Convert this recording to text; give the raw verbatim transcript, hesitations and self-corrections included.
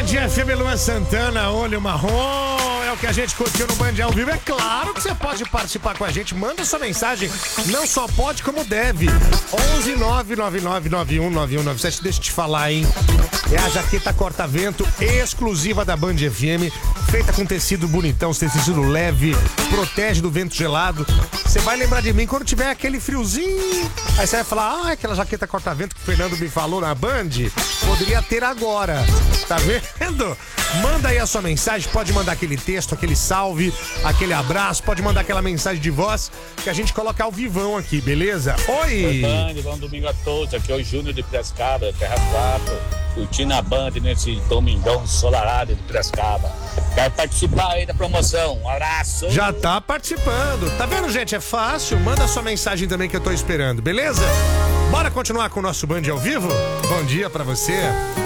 Band F M, Luan Santana, Olho Marrom, é o que a gente curtiu no Band ao vivo. É claro que você pode participar com a gente, manda sua mensagem, não só pode como deve. onze nove nove nove nove um nove um nove sete, deixa eu te falar, hein? É a jaqueta corta-vento exclusiva da Band F M, feita com tecido bonitão, tecido leve, protege do vento gelado. Você vai lembrar de mim quando tiver aquele friozinho. Aí você vai falar, ah, aquela jaqueta corta-vento que o Fernando me falou na Band, poderia ter agora. Tá vendo? Manda aí a sua mensagem, pode mandar aquele texto, aquele salve, aquele abraço, pode mandar aquela mensagem de voz que a gente coloca ao vivão aqui, beleza? Oi! Oi, Band, bom domingo a todos. Aqui é o Júnior de Piracicaba, Terra quatro, curtindo a Band nesse domingão ensolarado de Piracicaba. Quero participar aí da promoção. Um abraço! Já tá participando. Tá vendo, gente? É fácil. Manda a sua mensagem também que eu tô esperando, beleza? Bora continuar com o nosso Band ao vivo? Bom dia pra você.